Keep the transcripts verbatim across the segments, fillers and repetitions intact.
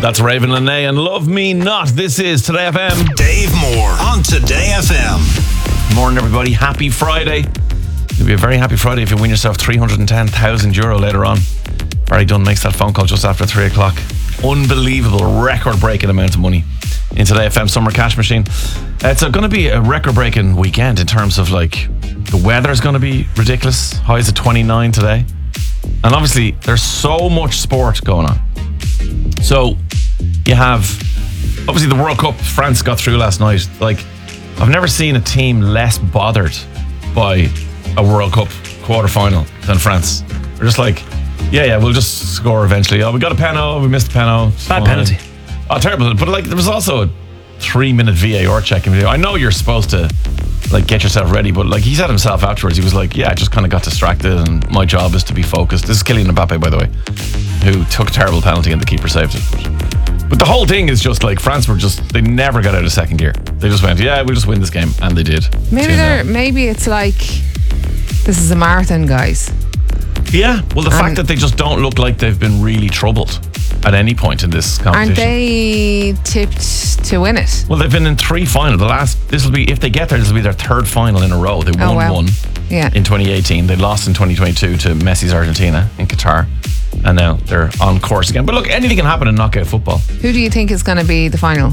That's Raven Lene and Love Me Not. This is Today F M. Dave Moore on Today F M. Morning, everybody. Happy Friday. It'll be a very happy Friday if you win yourself three hundred ten thousand euro later on. Barry Dunn makes that phone call just after three o'clock. Unbelievable, record-breaking amount of money in Today F M Summer Cash Machine. Uh, it's going to be a record-breaking weekend in terms of, like, the weather is going to be ridiculous. Highs at twenty-nine today. And obviously, there's so much sport going on. So, you have, obviously, the World Cup. France got through last night. Like, I've never seen a team less bothered by a World Cup quarter-final than France. They're just like, yeah, yeah, we'll just score eventually. Oh, we got a penalty. We missed a penalty. Bad penalty. Oh, terrible. But, like, there was also a three-minute V A R check. I know you're supposed to, like, get yourself ready, but, like, he said himself afterwards, he was like, yeah, I just kind of got distracted and my job is to be focused. This is Kylian Mbappe, by the way, who took a terrible penalty and the keeper saved it. But, but the whole thing is just, like, France were just, they never got out of second gear. They just went, yeah, we'll just win this game. And they did. Maybe they're, maybe it's like, this is a marathon, guys. Yeah, well, the And fact that they just don't look like they've been really troubled at any point in this competition. Aren't they tipped to win it? Well, they've been in three finals. The last, this will be, if they get there, this will be their third final in a row. They won Oh, wow. one Yeah. in twenty eighteen. They lost in twenty twenty-two to Messi's Argentina in Qatar. And now they're on course again. But look, anything can happen in knockout football. Who do you think is going to be the final?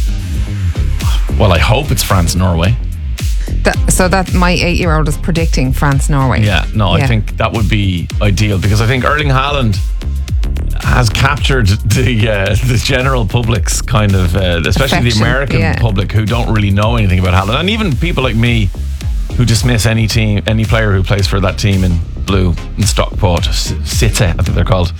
Well, I hope it's France-Norway. That, so that my eight-year-old is predicting France-Norway. Yeah, no, I Yeah. think that would be ideal because I think Erling Haaland has captured the uh, the general public's kind of, uh, especially Affection, the American yeah. public who don't really know anything about Haaland, and even people like me who dismiss any team, any player who plays for that team in blue in Stockport, City, I think they're called.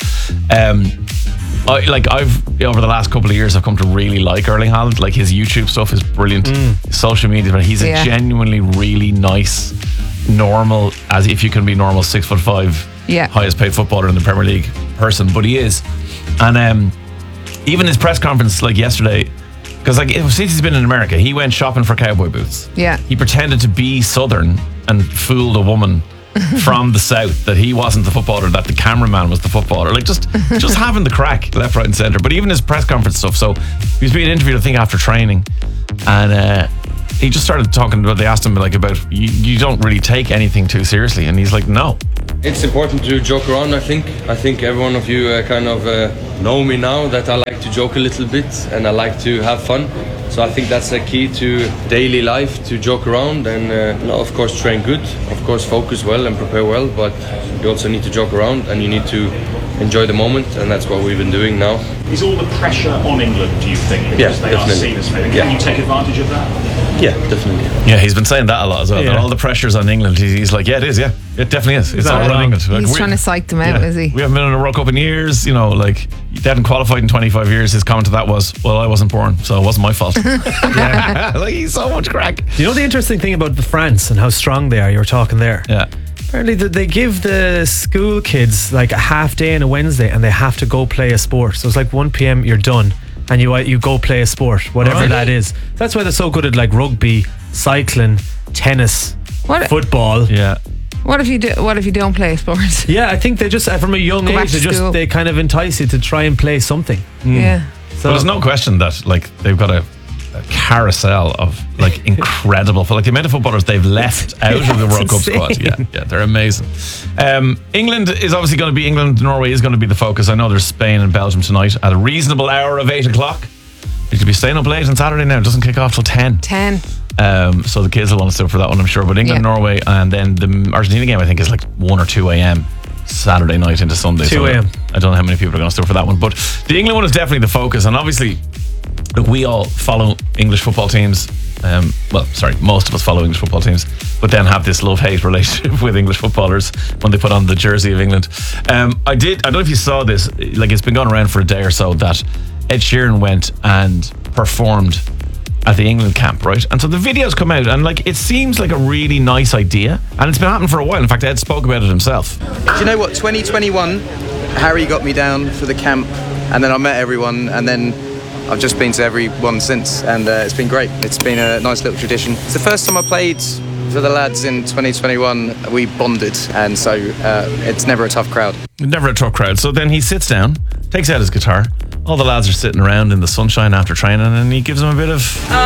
Um, I, like I've over the last couple of years, I've come to really like Erling Haaland. Like his YouTube stuff is brilliant. His social media, but he's a Yeah. genuinely really nice, normal, as if you can be normal, six foot five, Yeah. highest paid footballer in the Premier League person, but he is. And um, even his press conference like yesterday, because like since he's been in America, he went shopping for cowboy boots. Yeah. He pretended to be Southern and fooled a woman from the South that he wasn't the footballer, that the cameraman was the footballer. Like just just having the crack left, right and centre. But even his press conference stuff, so he was being interviewed I think after training, and uh, he just started talking about, they asked him like about, you, you don't really take anything too seriously, and he's like, no. It's important to joke around, I think. I think every one of you uh, kind of uh, know me now, that I like to joke a little bit and I like to have fun. So I think that's a key to daily life, to joke around and uh, of course train good, of course focus well and prepare well, but you also need to joke around and you need to enjoy the moment, and that's what we've been doing now. Is all the pressure on England, do you think? Because Yeah, they definitely. are seen as favourites. Yeah. Can you take advantage of that? Yeah, definitely. Yeah, he's been saying that a lot as well. Yeah. That all the pressure's on England. He's, he's like, yeah, it is. Yeah, it definitely is. It's that all on wrong? England. Like, He's we- trying to psych them out, yeah, is he? We haven't been in a World Cup in years. You know, like they hadn't qualified in twenty-five years. His comment to that was, "Well, I wasn't born, so it wasn't my fault." Yeah, like he's so much crack. You know the interesting thing about the France and how strong they are? You were talking there. Yeah. Apparently, th- they give the school kids like a half day on a Wednesday, and they have to go play a sport. So it's like one p.m. You're done, and you you go play a sport, whatever Right. that is. That's why they're so good at like rugby, cycling, tennis, What? football. Yeah. What if you do? What if you don't play sports? Yeah, I think they just uh, from a young Go back age to they just school. they kind of entice you to try and play something. Yeah. So But there's no question that like they've got a, a carousel of like incredible, for like the amount of footballers they've left out Yeah, of the it's World Cup squad. insane. Yeah, yeah, they're amazing. Um, England is obviously going to be England. Norway is going to be the focus. I know there's Spain and Belgium tonight at a reasonable hour of eight o'clock. You could be staying up late on Saturday now. It doesn't kick off till ten. Ten. Um, so the kids will want to stay up for that one, I'm sure. But England, Yeah. Norway, and then the Argentina game, I think, is like one or two a.m. Saturday night into Sunday. two a.m. So I don't know how many people are going to stay up for that one. But the England one is definitely the focus. And obviously, look, we all follow English football teams. Um, well, sorry, most of us follow English football teams, but then have this love-hate relationship with English footballers when they put on the jersey of England. Um, I did, I don't know if you saw this, like it's been going around for a day or so that Ed Sheeran went and performed at the England camp, right? And so the videos come out and like it seems like a really nice idea, and it's been happening for a while. In fact, Ed spoke about it himself. Do you know what? twenty twenty-one, Harry got me down for the camp, and then I met everyone, and then I've just been to every one since, and uh, it's been great. It's been a nice little tradition. It's the first time I played for the lads in twenty twenty-one. We bonded, and so uh, it's never a tough crowd. Never a tough crowd. So then he sits down, takes out his guitar, All the lads are sitting around in the sunshine after training, and he gives them a bit of